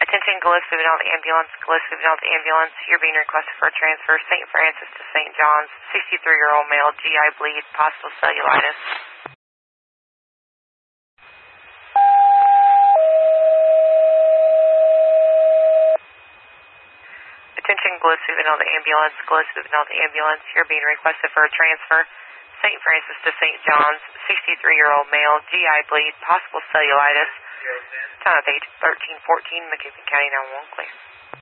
Attention, Gillespie Vinaldi Ambulance. Gillespie Vinaldi Ambulance. You're being requested for a transfer. St. Francis to St. John's. 63-year-old male. GI bleed. Possible cellulitis. Attention, Gillespie Vinaldi Ambulance. Gillespie Vinaldi Ambulance. You're being requested for a transfer. St. Francis to St. John's. 63-year-old male. GI bleed. Possible cellulitis. Time of age 1314. McKinney County 911 clear.